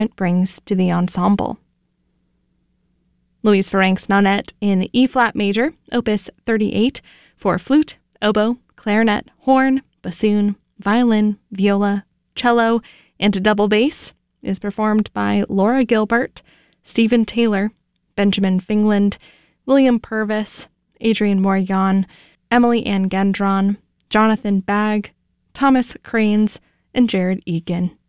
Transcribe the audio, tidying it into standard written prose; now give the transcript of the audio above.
brings to the ensemble. Louise Ferencz Nonette in E-flat major, opus 38, for flute, oboe, clarinet, horn, bassoon, violin, viola, cello, and double bass, is performed by Laura Gilbert, Stephen Taylor, Benjamin Fingland, William Purvis, Adrian Morgan, Emily Ann Gendron, Jonathan Bagg, Thomas Cranes, and Jared Egan.